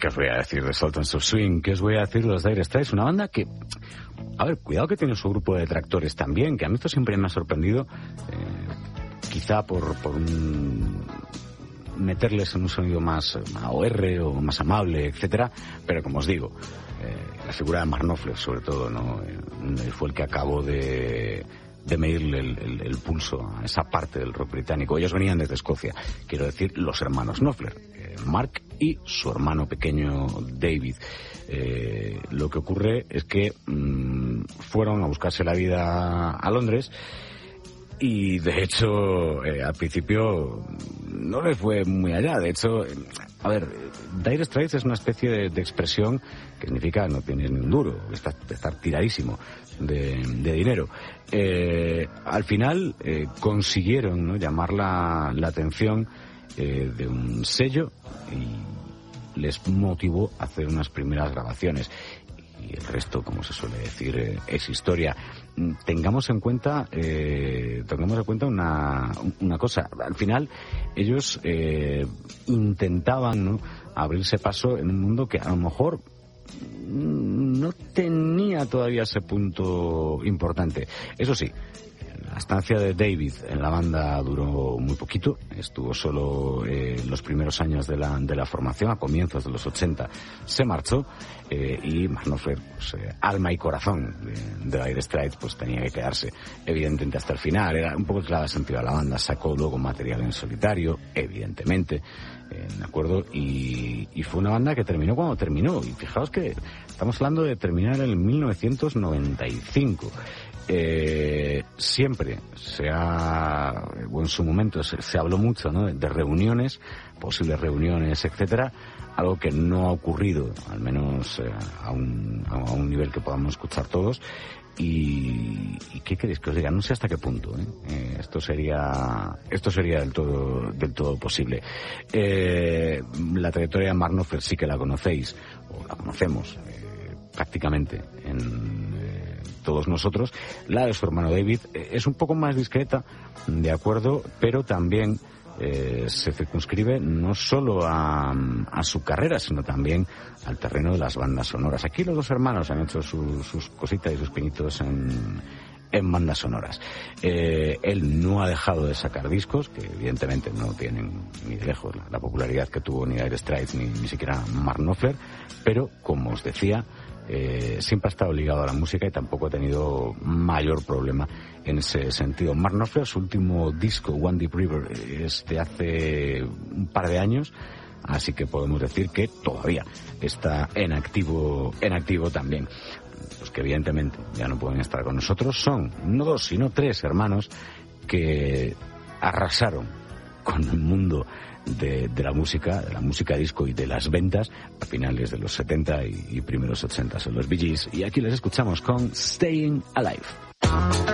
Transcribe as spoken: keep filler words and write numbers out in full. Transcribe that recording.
¿qué os voy a decir de Sultans of Swing? ¿Qué os voy a decir de los Dire Straits? Una banda que, a ver, cuidado que tiene su grupo de detractores también, que a mí esto siempre me ha sorprendido, eh, quizá por, por un... meterles en un sonido más A O R o más amable, etcétera, pero como os digo, eh, la figura de Mark Knopfler sobre todo, ¿no? Eh, fue el que acabó de, de medirle el, el, el pulso a esa parte del rock británico. Ellos venían desde Escocia, quiero decir los hermanos Knopfler, eh, Mark y su hermano pequeño David. Eh, lo que ocurre es que mmm, fueron a buscarse la vida a Londres. Y de hecho, eh, al principio no le fue muy allá. De hecho, eh, a ver, Dire Straits es una especie de, de expresión que significa no tienes ni un duro, estás, estar tiradísimo de, de dinero. Eh, al final eh, consiguieron, ¿no?, llamar la, la atención eh, de un sello y les motivó a hacer unas primeras grabaciones. Y el resto, como se suele decir, eh, es historia. Tengamos en cuenta, eh, tengamos en cuenta una, una cosa. Al final, ellos eh, intentaban, ¿no?, abrirse paso en un mundo que a lo mejor no tenía todavía ese punto importante. Eso sí, la estancia de David en la banda duró muy poquito, estuvo solo eh, los primeros años de la, de la formación, a comienzos de los ochenta se marchó, eh, y Mark Knopfler, pues, eh, alma y corazón de, de Dire Straits, pues tenía que quedarse evidentemente hasta el final. Era un poco el clave sentido de la banda. Sacó luego material en solitario, evidentemente, eh, ¿de acuerdo? Y, y fue una banda que terminó cuando terminó, y fijaos que estamos hablando de terminar en mil novecientos noventa y cinco. Eh, siempre se ha, o en su momento se, se habló mucho, ¿no?, de reuniones, posibles reuniones, etcétera, algo que no ha ocurrido, al menos eh, a, un, a un nivel que podamos escuchar todos. Y, y ¿qué queréis que os diga? No sé hasta qué punto, ¿eh? Eh, esto sería esto sería del todo del todo posible. Eh, la trayectoria de Mark Knopfler sí que la conocéis, o la conocemos eh, prácticamente en eh, todos nosotros. La de su hermano David eh, es un poco más discreta, de acuerdo, pero también Eh, se circunscribe no solo a, a su carrera, sino también al terreno de las bandas sonoras. Aquí los dos hermanos han hecho su, sus cositas y sus pinitos en, en bandas sonoras. Eh, él no ha dejado de sacar discos, que evidentemente no tienen ni de lejos la, la popularidad que tuvo ni Dire Straits ni, ni siquiera Mark Knopfler, pero como os decía, Eh, siempre ha estado ligado a la música y tampoco ha tenido mayor problema en ese sentido. Mark Knopfler, su último disco, One Deep River, es de hace un par de años, así que podemos decir que todavía está en activo, en activo también. Pues que evidentemente ya no pueden estar con nosotros. Son no dos, sino tres hermanos que arrasaron con el mundo de, de la música, de la música disco y de las ventas a finales de los setenta y, y primeros ochenta. Son los Bee Gees, y aquí les escuchamos con Staying Alive.